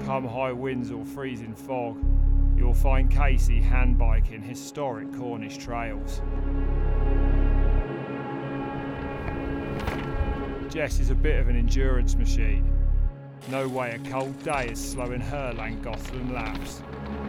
Come high winds or freezing fog, you'll find Casey handbiking historic Cornish trails. Jess is a bit of an endurance machine. No way a cold day is slowing her Llangollen laps.